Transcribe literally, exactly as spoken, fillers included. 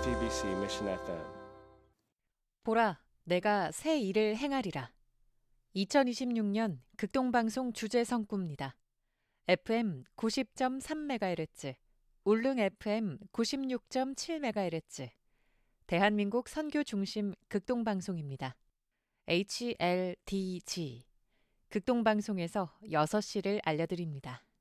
티비씨 Mission 에프엠. 보라, 내가 새 일을 행하리라. 이천이십육 년 극동방송 주제 성구입니다. 에프엠 구십 점 삼 메가헤르츠, 울릉 에프엠 구십육 점 칠 메가헤르츠, 대한민국 선교 중심 극동방송입니다. 에이치엘디지, 극동방송에서 여섯 시를 알려드립니다.